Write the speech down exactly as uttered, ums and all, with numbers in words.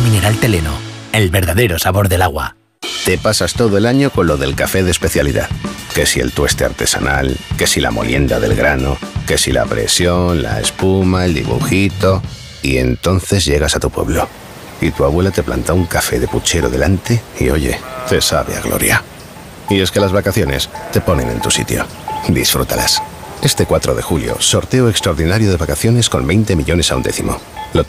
Agua mineral Teleno, el verdadero sabor del agua. Te pasas todo el año con lo del café de especialidad. Que si el tueste artesanal, que si la molienda del grano, que si la presión, la espuma, el dibujito... Y entonces llegas a tu pueblo. Y tu abuela te planta un café de puchero delante y oye, te sabe a gloria. Y es que las vacaciones te ponen en tu sitio. Disfrútalas. Este cuatro de julio, sorteo extraordinario de vacaciones con veinte millones a un décimo. Lotería